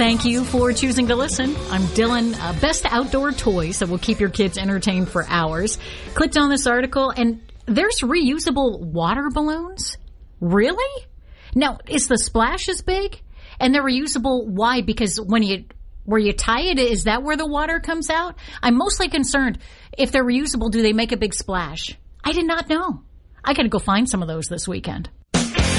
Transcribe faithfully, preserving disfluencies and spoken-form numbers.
Thank you for choosing to listen. I'm Dylan. Uh, best outdoor toys that will keep your kids entertained for hours. Clicked on this article, and there's reusable water balloons? Really? Now, is the splash as big? And they're reusable, why? Because when you, where you tie it, is that where the water comes out? I'm mostly concerned, if they're reusable, do they make a big splash? I did not know. I gotta go find some of those this weekend.